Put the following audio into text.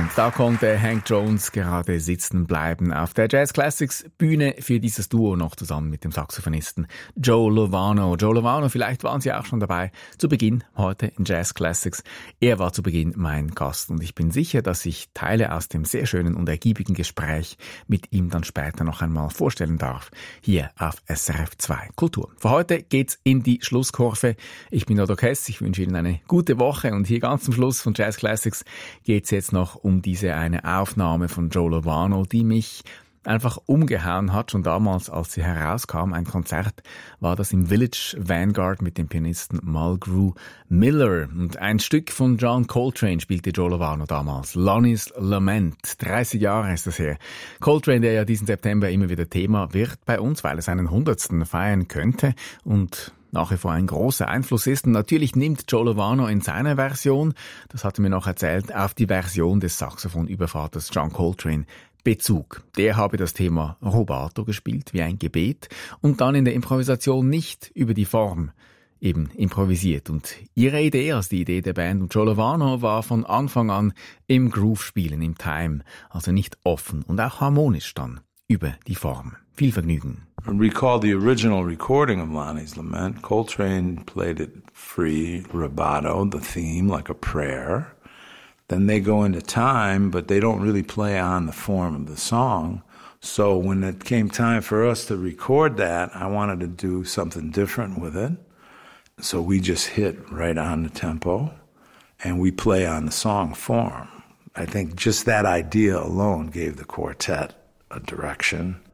Da konnte Hank Jones gerade sitzen bleiben auf der Jazz Classics Bühne für dieses Duo noch zusammen mit dem Saxophonisten Joe Lovano. Joe Lovano, vielleicht waren Sie auch schon dabei zu Beginn heute in Jazz Classics. Er war zu Beginn mein Gast und ich bin sicher, dass ich Teile aus dem sehr schönen und ergiebigen Gespräch mit ihm dann später noch einmal vorstellen darf. Hier auf SRF 2 Kultur. Für heute geht's in die Schlusskurve. Ich bin Odo Kess, ich wünsche Ihnen eine gute Woche und hier ganz zum Schluss von Jazz Classics geht's jetzt noch um diese eine Aufnahme von Joe Lovano, die mich einfach umgehauen hat, schon damals, als sie herauskam. Ein Konzert war das im Village Vanguard mit dem Pianisten Mulgrew Miller. Und ein Stück von John Coltrane spielte Joe Lovano damals. Lonnie's Lament. 30 Jahre ist das her. Coltrane, der ja diesen September immer wieder Thema wird bei uns, weil er seinen 100. feiern könnte und nach wie vor ein großer Einfluss ist. Und natürlich nimmt Joe Lovano in seiner Version, das hat er mir noch erzählt, auf die Version des Saxophonübervaters John Coltrane Bezug. Der habe das Thema Rubato gespielt, wie ein Gebet, und dann in der Improvisation nicht über die Form eben improvisiert. Und ihre Idee, also die Idee der Band und Joe Lovano, war von Anfang an im Groove spielen, im Time, also nicht offen und auch harmonisch dann über die Form. Viel Vergnügen. I recall the original recording of Lonnie's Lament. Coltrane played it free, rubato, the theme, like a prayer. Then they go into time, but they don't really play on the form of the song. So when it came time for us to record that, I wanted to do something different with it. So we just hit right on the tempo, and we play on the song form. I think just that idea alone gave the quartet a direction.